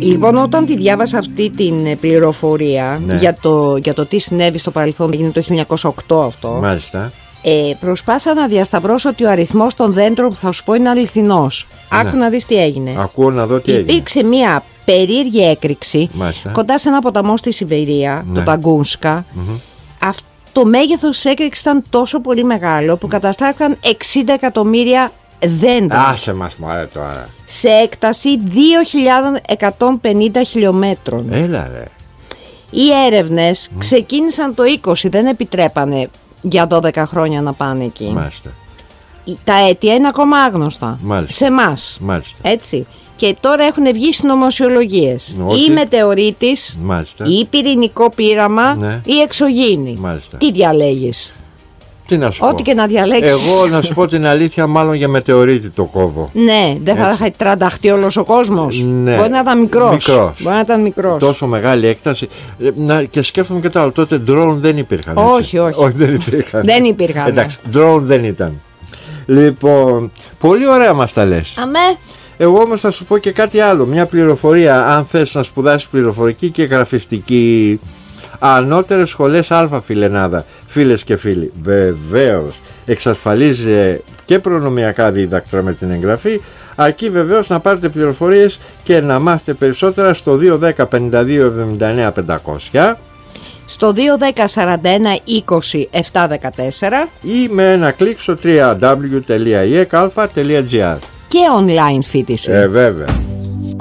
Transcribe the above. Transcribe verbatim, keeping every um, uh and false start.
Λοιπόν, όταν τη διάβασα αυτή την πληροφορία, ναι, για, το, για το τι συνέβη στο παρελθόν, έγινε το χίλια εννιακόσια οκτώ αυτό. Μάλιστα. Ε, προσπάσα να διασταυρώσω ότι ο αριθμός των δέντρων που θα σου πω είναι αληθινός. Ναι. Άκου να δεις τι έγινε. Ακούω να δω τι έγινε. Υπήρξε μια περίεργη έκρηξη, μάλιστα, κοντά σε ένα ποταμό στη Σιβηρία, ναι, το Ταγκούνσκα. Mm-hmm. Αυτό το μέγεθος της έκρηξης ήταν τόσο πολύ μεγάλο που καταστράφηκαν εξήντα εκατομμύρια δέντρα. Άσε μας μωρέ τώρα. Σε έκταση δύο χιλιάδες εκατόν πενήντα χιλιόμετρων. Έλα ρε. Οι έρευνες mm. ξεκίνησαν το είκοσι, δεν επιτρέπανε για δώδεκα χρόνια να πάνε εκεί. Μάλιστα. Τα αίτια είναι ακόμα άγνωστα. Μάλιστα. Σε εμάς. Μάλιστα. Έτσι. Και τώρα έχουν βγει συνωμοσιολογίες. Ότι... ή μετεωρίτης, μάλιστα, ή πυρηνικό πείραμα, ναι, ή εξωγήινη. Μάλιστα. Τι διαλέγεις? Τι να σου Ό,τι πω. και να διαλέξεις. Εγώ να σου πω την αλήθεια, μάλλον για μετεωρίτη το κόβω. Ναι, δεν θα είχα τρανταχτεί όλος ο κόσμος. Ναι. Μπορεί να ήταν μικρός. μικρός. Μπορεί να ήταν μικρός. Τόσο μεγάλη έκταση. Να, και σκέφτομαι και το άλλο. Τότε drone δεν υπήρχαν. Έτσι. Όχι, όχι. όχι δεν υπήρχαν. Δεν υπήρχαν. Εντάξει, drone δεν ήταν. Λοιπόν, πολύ ωραία μας τα λες. Αμέ. Εγώ όμως θα σου πω και κάτι άλλο. Μια πληροφορία, αν θες να σπουδάσεις πληροφορική και γραφιστική. Ανώτερες σχολές Α, φιλενάδα, φίλες και φίλοι. Βεβαίως εξασφαλίζει και προνομιακά δίδακτρα με την εγγραφή, αρκεί βεβαίως να πάρετε πληροφορίες και να μάθετε περισσότερα στο δύο ένα μηδέν πέντε δύο εβδομήντα εννέα πεντακόσια, στο δύο ένα μηδέν σαράντα ένα είκοσι επτακόσια δεκατέσσερα ή με ένα κλικ στο double-u double-u double-u τελεία ι ε κ α τελεία τζι άρ. Και online φοιτηση. Ε, βέβαια.